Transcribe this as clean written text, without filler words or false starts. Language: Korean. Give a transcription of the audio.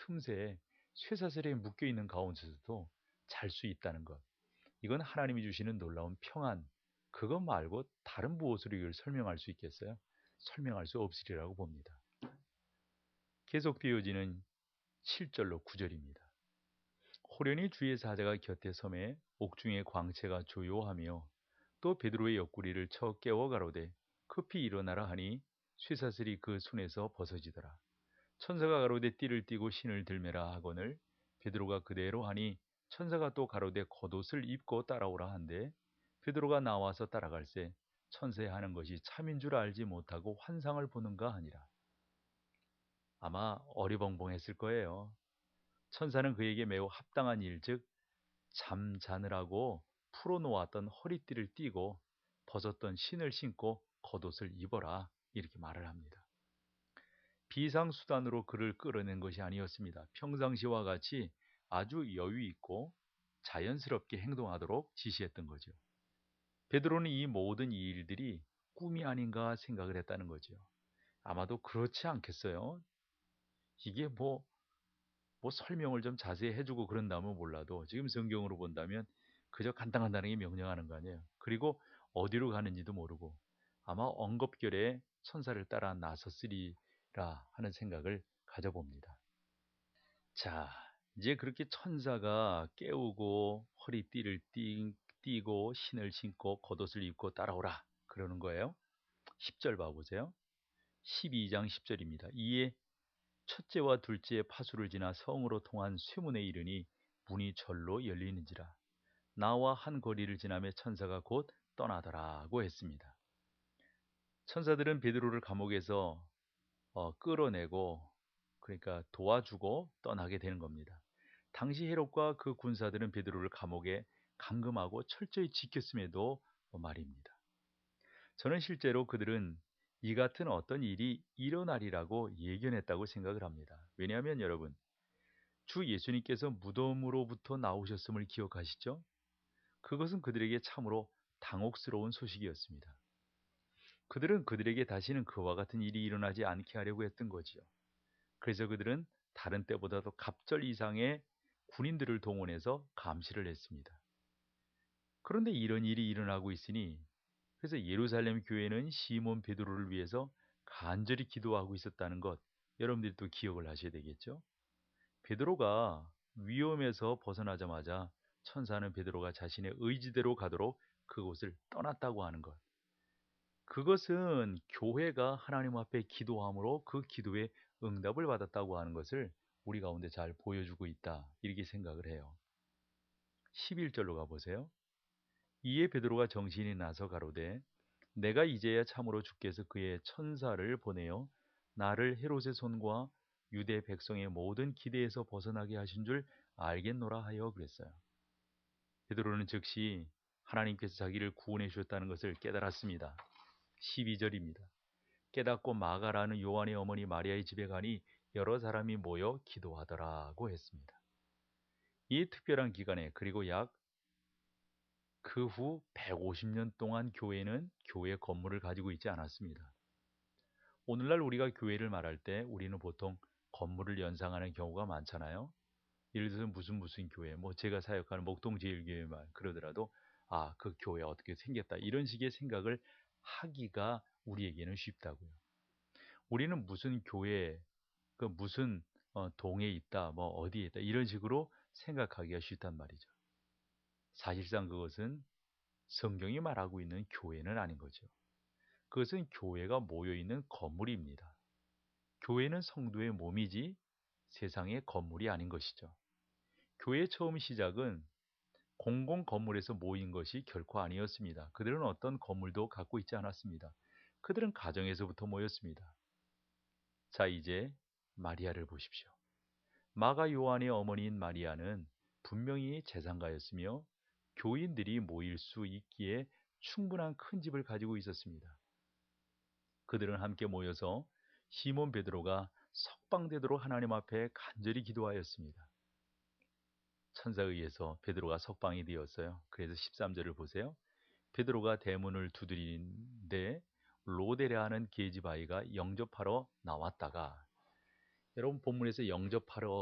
틈새에 쇠사슬에 묶여 있는 가운데서도 잘 수 있다는 것. 이건 하나님이 주시는 놀라운 평안. 그것 말고 다른 무엇으로 이걸 설명할 수 있겠어요? 설명할 수 없으리라고 봅니다. 계속되어지는 7절로 9절입니다. 호련히 주의 사자가 곁에 섬에 옥중의 광채가 조요하며 또 베드로의 옆구리를 쳐 깨워 가로되 급히 일어나라 하니 쇠사슬이 그 손에서 벗어지더라. 천사가 가로되 띠를 띠고 신을 들매라 하거늘 베드로가 그대로 하니 천사가 또 가로되 겉옷을 입고 따라오라 한데 베드로가 나와서 따라갈새 천사의 하는 것이 참인 줄 알지 못하고 환상을 보는가 하니라. 아마 어리벙벙했을 거예요. 천사는 그에게 매우 합당한 일, 즉 잠자느라고 풀어놓았던 허리띠를 띠고 벗었던 신을 신고 겉옷을 입어라 이렇게 말을 합니다. 비상수단으로 그를 끌어낸 것이 아니었습니다. 평상시와 같이 아주 여유 있고 자연스럽게 행동하도록 지시했던 거죠. 베드로는 이 모든 일들이 꿈이 아닌가 생각을 했다는 거죠. 아마도 그렇지 않겠어요? 이게 뭐 설명을 좀 자세히 해주고 그런다면 몰라도 지금 성경으로 본다면 그저 간단간단하게 명령하는 거 아니에요. 그리고 어디로 가는지도 모르고 아마 엉겁결에 천사를 따라 나섰으리라 하는 생각을 가져봅니다. 자, 이제 그렇게 천사가 깨우고 허리띠를 띠고 신을 신고 겉옷을 입고 따라오라 그러는 거예요. 10절 봐보세요. 12장 10절입니다. 이에 첫째와 둘째의 파수를 지나 성으로 통한 쇠문에 이르니 문이 절로 열리는지라. 나와 한 거리를 지나며 천사가 곧 떠나더라고 했습니다. 천사들은 베드로를 감옥에서 끌어내고 그러니까 도와주고 떠나게 되는 겁니다. 당시 헤롯과 그 군사들은 베드로를 감옥에 감금하고 철저히 지켰음에도 말입니다. 저는 실제로 그들은 이 같은 어떤 일이 일어나리라고 예견했다고 생각을 합니다. 왜냐하면 여러분, 주 예수님께서 무덤으로부터 나오셨음을 기억하시죠? 그것은 그들에게 참으로 당혹스러운 소식이었습니다. 그들은 그들에게 다시는 그와 같은 일이 일어나지 않게 하려고 했던 거지요. 그래서 그들은 다른 때보다도 갑절 이상의 군인들을 동원해서 감시를 했습니다. 그런데 이런 일이 일어나고 있으니 그래서 예루살렘 교회는 시몬 베드로를 위해서 간절히 기도하고 있었다는 것 여러분들이 또 기억을 하셔야 되겠죠. 베드로가 위험에서 벗어나자마자 천사는 베드로가 자신의 의지대로 가도록 그곳을 떠났다고 하는 것. 그것은 교회가 하나님 앞에 기도함으로 그 기도에 응답을 받았다고 하는 것을 우리 가운데 잘 보여주고 있다. 이렇게 생각을 해요. 11절로 가보세요. 이에 베드로가 정신이 나서 가로되 내가 이제야 참으로 주께서 그의 천사를 보내어 나를 헤롯의 손과 유대 백성의 모든 기대에서 벗어나게 하신 줄 알겠노라 하여 그랬어요. 베드로는 즉시 하나님께서 자기를 구원해 주셨다는 것을 깨달았습니다. 12절입니다. 깨닫고 마가라는 요한의 어머니 마리아의 집에 가니 여러 사람이 모여 기도하더라고 했습니다. 이 특별한 기간에 그리고 약 그 후 150년 동안 교회는 교회 건물을 가지고 있지 않았습니다. 오늘날 우리가 교회를 말할 때 우리는 보통 건물을 연상하는 경우가 많잖아요. 예를 들어서 무슨 교회, 뭐 제가 사역하는 목동제일교회 말 그러더라도 아, 그 교회 어떻게 생겼다 이런 식의 생각을 하기가 우리에게는 쉽다고요. 우리는 무슨 교회, 그 무슨 동에 있다, 뭐 어디에 있다 이런 식으로 생각하기가 쉽단 말이죠. 사실상 그것은 성경이 말하고 있는 교회는 아닌 거죠. 그것은 교회가 모여있는 건물입니다. 교회는 성도의 몸이지 세상의 건물이 아닌 것이죠. 교회의 처음 시작은 공공 건물에서 모인 것이 결코 아니었습니다. 그들은 어떤 건물도 갖고 있지 않았습니다. 그들은 가정에서부터 모였습니다. 자, 이제 마리아를 보십시오. 마가 요한의 어머니인 마리아는 분명히 재상가였으며 교인들이 모일 수 있기에 충분한 큰 집을 가지고 있었습니다. 그들은 함께 모여서 시몬 베드로가 석방되도록 하나님 앞에 간절히 기도하였습니다. 천사에 의해서 베드로가 석방이 되었어요. 그래서 13절을 보세요. 베드로가 대문을 두드리는데 로데라는 계집아이가 영접하러 나왔다가 여러분 본문에서 영접하러